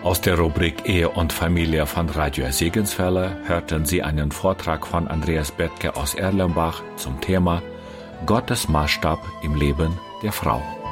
Aus der Rubrik Ehe und Familie von Radio Segenswelle hörten Sie einen Vortrag von Andreas Bethke aus Erlenbach zum Thema Gottes Maßstab im Leben der Frau.